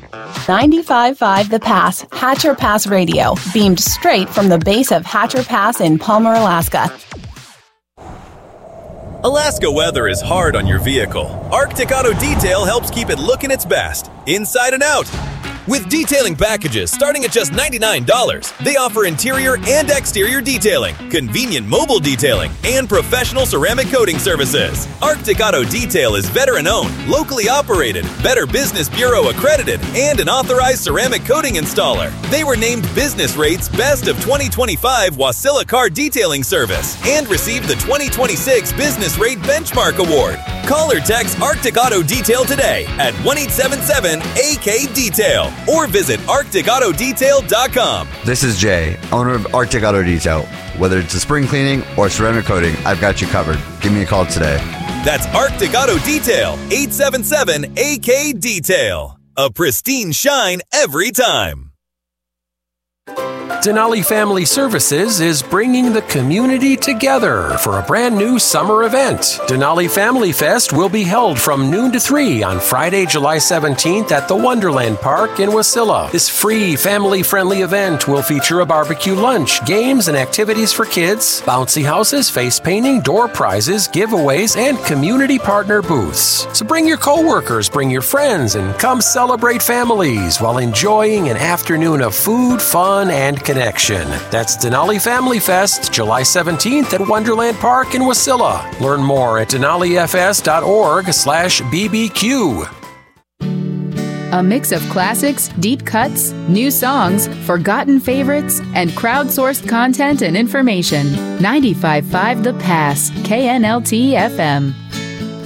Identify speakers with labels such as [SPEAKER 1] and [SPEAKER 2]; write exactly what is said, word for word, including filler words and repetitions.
[SPEAKER 1] ninety-five point five The Pass, Hatcher Pass Radio, beamed straight from the base of Hatcher Pass in Palmer, Alaska.
[SPEAKER 2] Alaska weather is hard on your vehicle. Arctic Auto Detail helps keep it looking its best, inside and out. With detailing packages starting at just ninety-nine dollars, they offer interior and exterior detailing, convenient mobile detailing, and professional ceramic coating services. Arctic Auto Detail is veteran-owned, locally operated, Better Business Bureau accredited, and an authorized ceramic coating installer. They were named Business Rate's Best of twenty twenty-five Wasilla Car Detailing Service and received the twenty twenty-six Business Rate Benchmark Award. Call or text Arctic Auto Detail today at one eight seven seven A K Detail or visit arctic auto detail dot com.
[SPEAKER 3] This is Jay, owner of Arctic Auto Detail. Whether it's a spring cleaning or ceramic coating, I've got you covered. Give me a call today.
[SPEAKER 2] That's Arctic Auto Detail, eight seven seven A K Detail. A pristine shine every time.
[SPEAKER 4] Denali Family Services is bringing the community together for a brand new summer event. Denali Family Fest will be held from noon to three on Friday, July seventeenth at the Wonderland Park in Wasilla. This free, family-friendly event will feature a barbecue lunch, games and activities for kids, bouncy houses, face painting, door prizes, giveaways, and community partner booths. So bring your coworkers, bring your friends, and come celebrate families while enjoying an afternoon of food, fun, and connection. That's Denali Family Fest, July seventeenth at Wonderland Park in Wasilla. Learn more at denali f s dot org slash b b q.
[SPEAKER 5] A mix of classics, deep cuts, new songs, forgotten favorites, and crowdsourced content and information. ninety-five point five The Pass, K N L T F M.